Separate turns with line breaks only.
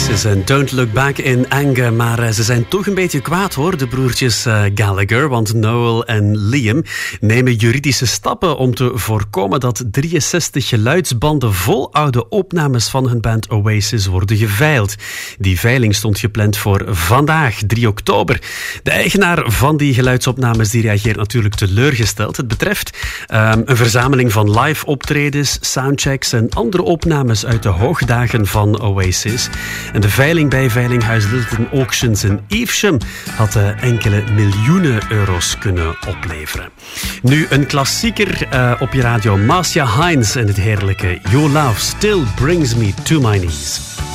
Oasis en Don't Look Back in Anger. Maar ze zijn toch een beetje kwaad hoor, de broertjes Gallagher. Want Noel en Liam nemen juridische stappen om te voorkomen dat 63 geluidsbanden vol oude opnames van hun band Oasis worden geveild. Die veiling stond gepland voor vandaag, 3 oktober. De eigenaar van die geluidsopnames die reageert natuurlijk teleurgesteld. Het betreft een verzameling van live optredens, soundchecks en andere opnames uit de hoogdagen van Oasis. En de veiling bij Veilinghuis Littleton Auctions in Evesham had enkele miljoenen euro's kunnen opleveren. Nu een klassieker op je radio. Marcia Hines en het heerlijke Your Love Still Brings Me to My Knees.